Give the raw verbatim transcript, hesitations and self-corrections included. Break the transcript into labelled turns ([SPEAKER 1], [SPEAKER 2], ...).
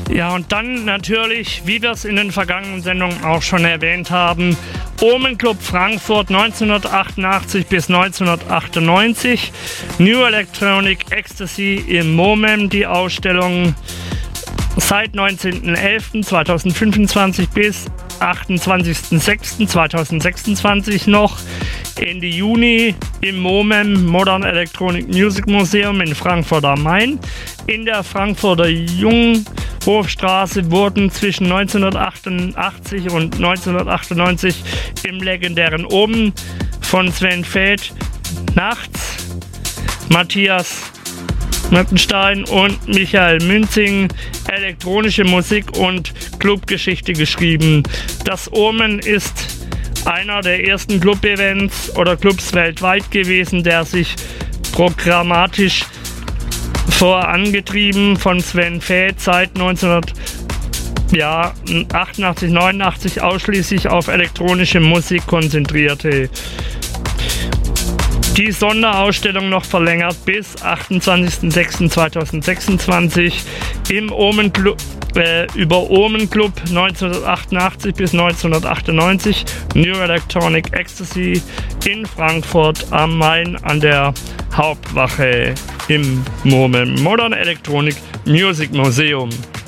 [SPEAKER 1] Ja, und dann natürlich, wie wir es in den vergangenen Sendungen auch schon erwähnt haben, Omen Club Frankfurt neunzehnhundertachtundachtzig bis neunzehnhundertachtundneunzig, New Electronic Ecstasy im MOMEM, die Ausstellung seit neunzehnten elften zweitausendfünfundzwanzig bis achtundzwanzigsten sechsten zweitausendsechsundzwanzig noch, Ende Juni im MOMEM, Modern Electronic Music Museum in Frankfurt am Main. In der Frankfurter Junghofstraße wurden zwischen neunzehnhundertachtundachtzig und neunzehnhundertachtundneunzig im legendären Omen von Sven Väth nachts Matthias Möttenstein und Michael Münzing elektronische Musik und Clubgeschichte geschrieben. Das Omen ist einer der ersten Club-Events oder Clubs weltweit gewesen, der sich programmatisch vorangetrieben von Sven Väth seit neunzehnhundertachtundachtzig, neunundachtzig ausschließlich auf elektronische Musik konzentrierte. Die Sonderausstellung noch verlängert bis achtundzwanzigsten sechsten zweitausendsechsundzwanzig im Omen Club, äh, über Omen Club neunzehnhundertachtundachtzig bis neunzehnhundertachtundneunzig, New Electronic Ecstasy in Frankfurt am Main an der Hauptwache im MOMEM, Modern Electronic Music Museum.